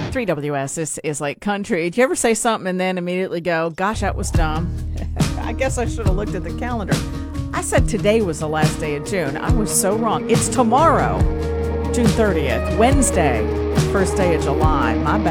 3WS, this is like country. Did you ever say something and then immediately go, gosh, that was dumb? I guess I should have looked at the calendar. I said today was the last day of June. I was so wrong. It's tomorrow, June 30th, Wednesday, first day of July. My bad.